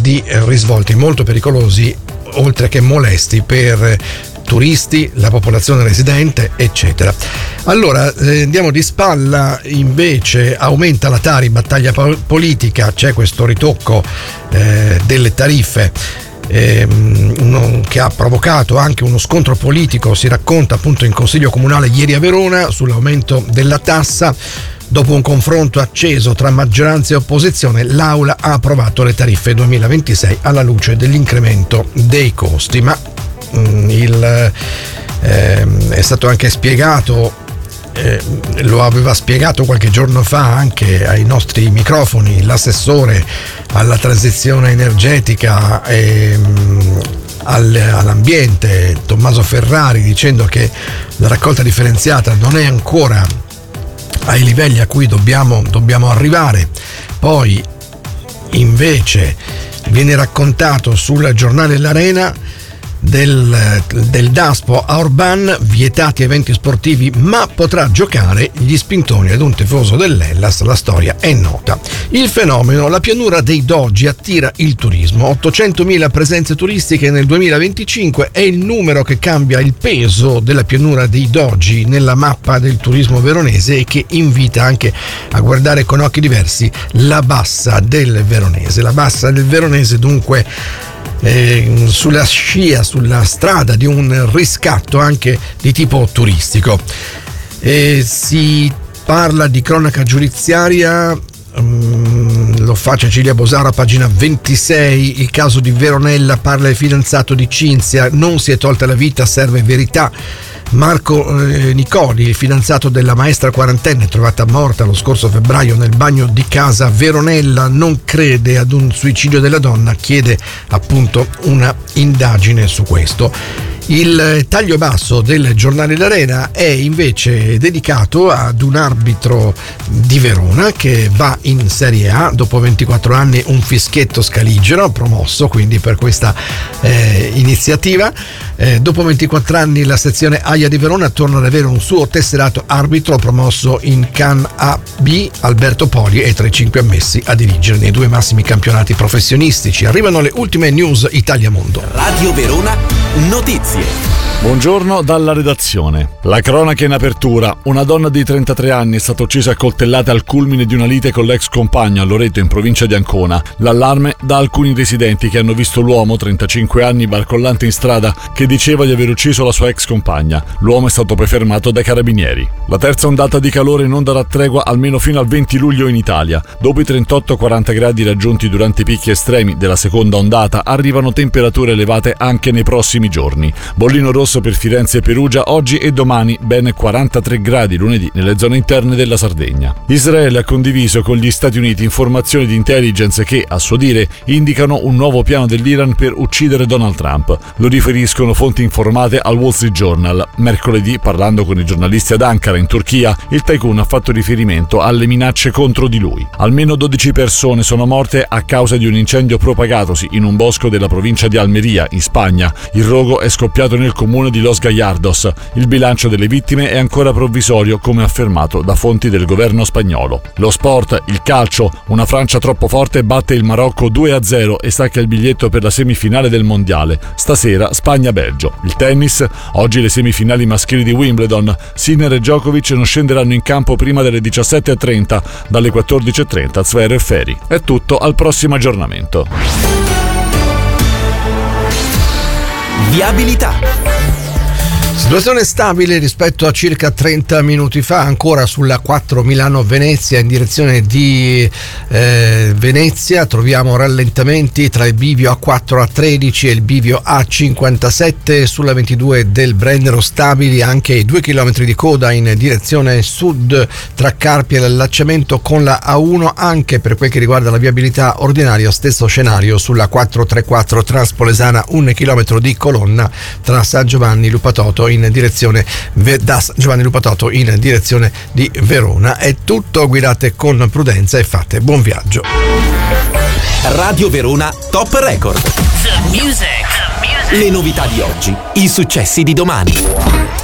di risvolti molto pericolosi, oltre che molesti per turisti, la popolazione residente, eccetera. Allora, andiamo di spalla, invece aumenta la Tari, battaglia politica, c'è questo ritocco delle tariffe che ha provocato anche uno scontro politico, si racconta appunto in Consiglio Comunale ieri a Verona sull'aumento della tassa. Dopo un confronto acceso tra maggioranza e opposizione, l'Aula ha approvato le tariffe 2026 alla luce dell'incremento dei costi, ma è stato anche spiegato, lo aveva spiegato qualche giorno fa anche ai nostri microfoni l'assessore alla transizione energetica e all'ambiente Tommaso Ferrari, dicendo che la raccolta differenziata non è ancora ai livelli a cui dobbiamo arrivare. Poi invece viene raccontato sul giornale L'Arena del Daspo a Orban, vietati eventi sportivi, ma potrà giocare gli spintoni ad un tifoso dell'Hellas, la storia è nota. Il fenomeno, la pianura dei Dogi attira il turismo, 800.000 presenze turistiche nel 2025 è il numero che cambia il peso della pianura dei Dogi nella mappa del turismo veronese e che invita anche a guardare con occhi diversi la Bassa del Veronese. La Bassa del Veronese dunque sulla scia, sulla strada di un riscatto anche di tipo turistico. Si parla di cronaca giudiziaria, lo fa Cecilia Bosaro a pagina 26, il caso di Veronella, parla il fidanzato di Cinzia, non si è tolta la vita, serve verità. Marco Nicoli, il fidanzato della maestra quarantenne trovata morta lo scorso febbraio nel bagno di casa a Veronella, non crede ad un suicidio della donna, chiede appunto una indagine su questo. Il taglio basso del giornale L'Arena è invece dedicato ad un arbitro di Verona che va in Serie A dopo 24 anni, un fischietto scaligero, promosso quindi per questa iniziativa. Dopo 24 anni la sezione AIA di Verona torna ad avere un suo tesserato arbitro, promosso in Can AB. Alberto Poli è tra i 5 ammessi a dirigere nei 2 massimi campionati professionistici. Arrivano le ultime news Italia Mondo. Radio Verona Notizie. Buongiorno dalla redazione. La cronaca in apertura. Una donna di 33 anni è stata uccisa a coltellate al culmine di una lite con l'ex compagno a Loreto in provincia di Ancona. L'allarme da alcuni residenti che hanno visto l'uomo, 35 anni, barcollante in strada, che diceva di aver ucciso la sua ex compagna. L'uomo è stato poi fermato dai carabinieri. La terza ondata di calore non darà tregua almeno fino al 20 luglio in Italia. Dopo i 38-40 gradi raggiunti durante i picchi estremi della seconda ondata, arrivano temperature elevate anche nei prossimi giorni. Bollino rosso per Firenze e Perugia oggi e domani, ben 43 gradi lunedì nelle zone interne della Sardegna. Israele ha condiviso con gli Stati Uniti informazioni di intelligence che, a suo dire, indicano un nuovo piano dell'Iran per uccidere Donald Trump. Lo riferiscono fonti informate al Wall Street Journal. Mercoledì, parlando con i giornalisti ad Ankara, in Turchia, il tycoon ha fatto riferimento alle minacce contro di lui. Almeno 12 persone sono morte a causa di un incendio propagatosi in un bosco della provincia di Almeria, in Spagna. Il rogo è scoppiato nel comune di Los Gallardos. Il bilancio delle vittime è ancora provvisorio, come affermato da fonti del governo spagnolo. Lo sport, il calcio, una Francia troppo forte batte il Marocco 2-0 e stacca il biglietto per la semifinale del mondiale. Stasera Spagna-Belgio. Il tennis, oggi le semifinali maschili di Wimbledon. Sinner e Djokovic non scenderanno in campo prima delle 17:30, dalle 14:30 Zverev e Ferri. È tutto, al prossimo aggiornamento. Viabilità. Situazione stabile rispetto a circa 30 minuti fa, ancora sulla 4 Milano-Venezia in direzione di Venezia. Troviamo rallentamenti tra il bivio A4 A13 e il bivio A57. Sulla 22 del Brennero stabili anche 2 km di coda in direzione sud tra Carpi e l'allacciamento con la A1. Anche per quel che riguarda la viabilità ordinaria, stesso scenario sulla 434 Transpolesana, 1 chilometro di colonna tra San Giovanni Lupatoto in direzione da Giovanni Lupatoto in direzione di Verona. È tutto, guidate con prudenza e fate buon viaggio. Radio Verona Top Record. The music. Le novità di oggi, i successi di domani.